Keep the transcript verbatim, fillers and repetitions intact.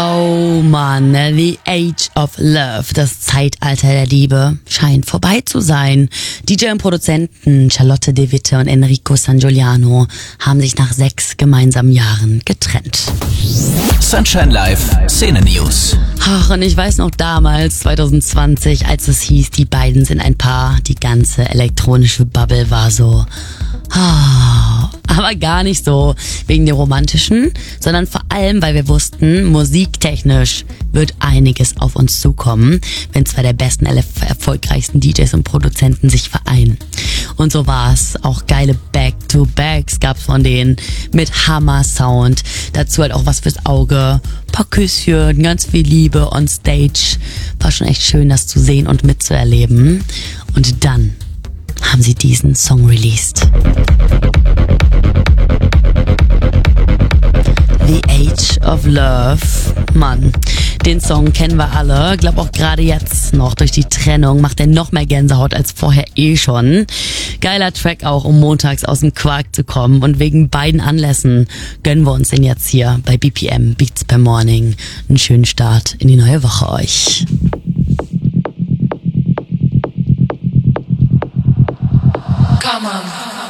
Oh Mann, The Age of Love, das Zeitalter der Liebe, scheint vorbei zu sein. D J und Produzenten Charlotte De Witte und Enrico San Giuliano haben sich nach sechs gemeinsamen Jahren getrennt. Sunshine Live, Szene News. Ach, und ich weiß noch damals, zwanzig zwanzig, als es hieß, die beiden sind ein Paar, die ganze elektronische Bubble war so... Ah, aber gar nicht so wegen dem Romantischen, sondern vor allem, weil wir wussten, musiktechnisch wird einiges auf uns zukommen, wenn zwei der besten, erfolgreichsten D Js und Produzenten sich vereinen. Und so war es. Auch geile Back-to-Backs gab's von denen mit Hammer-Sound. Dazu halt auch was fürs Auge, paar Küsschen, ganz viel Liebe on stage. War schon echt schön, das zu sehen und mitzuerleben. Und dann haben sie diesen Song released. The Age of Love. Mann, den Song kennen wir alle. Glaub auch gerade jetzt noch durch die Trennung macht er noch mehr Gänsehaut als vorher eh schon. Geiler Track auch, um montags aus dem Quark zu kommen. Und wegen beiden Anlässen gönnen wir uns den jetzt hier bei B P M Beats per Morning. Einen schönen Start in die neue Woche euch. Come on.